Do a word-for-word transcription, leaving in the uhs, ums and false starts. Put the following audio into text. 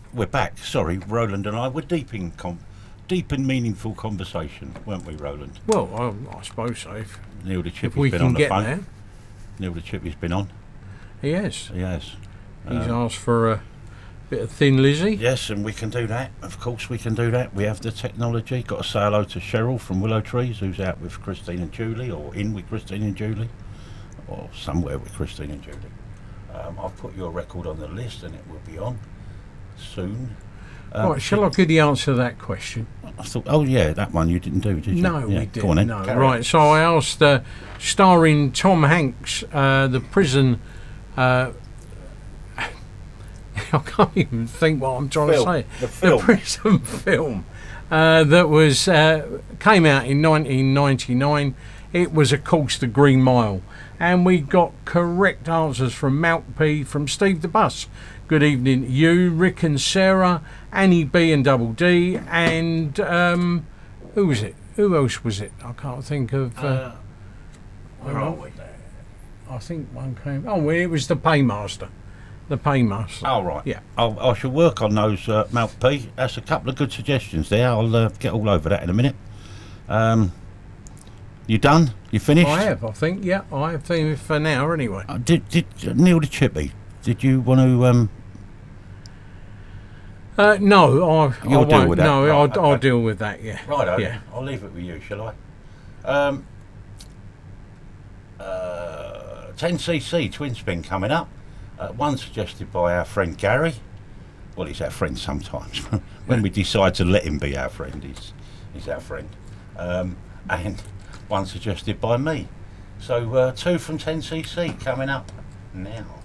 we're back. Sorry, Roland and I were deep in com- deep in meaningful conversation, weren't we, Roland? Well, I, I suppose so. If, Neil the if Chippy's we been can on the get phone. there. Neil the Chippy's been on. He has. He has. He's Um, asked for a bit of Thin Lizzy. Yes, and we can do that. Of course, we can do that. We have the technology. Got to say hello to Cheryl from Willow Trees, who's out with Christine and Julie, or in with Christine and Julie, or somewhere with Christine and Julie. Um, I've put your record on the list, and it will be on soon. Um, Right, shall I give the answer to that question? I thought, oh yeah, that one you didn't do, did you? No, yeah, we Go didn't. on then. No. Carry Right, on. so I asked, uh, starring Tom Hanks, uh, the prison. Uh, I can't even think what I'm trying Film. to say. The film. prison film uh, that was uh, came out in nineteen ninety-nine. It was, of course, The Green Mile, and we got correct answers from Mount P, from Steve the Bus. Good evening, you, Rick and Sarah, Annie B and Double D, and um, who was it? Who else was it? I can't think of. Uh, Uh, where are we? I think one came. Oh, well, it was the Paymaster. The Paymaster. Oh, right. Yeah. I'll, I shall work on those, uh, Mount P. That's a couple of good suggestions there. I'll uh, get all over that in a minute. Um, you done? You finished? I have, I think. Yeah, I have finished for now, anyway. Uh, did, did uh, Neil the Chippy, did you want to... Um, Uh, no, I, You'll I deal won't. with that. No, Right, I'll, I'll okay. deal with that. Yeah. right, Yeah. I'll leave it with you, shall I? Um, uh, ten c c twin spin coming up. Uh, one suggested by our friend Gary. Well, he's our friend sometimes. When we decide to let him be our friend, he's, he's our friend. Um, and one suggested by me. So uh, two from ten c c coming up now.